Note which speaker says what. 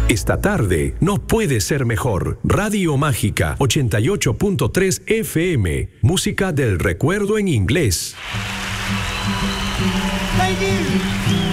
Speaker 1: Esta tarde no puede ser mejor. Radio Mágica 88.3 FM. Música del recuerdo en inglés.
Speaker 2: Thank you.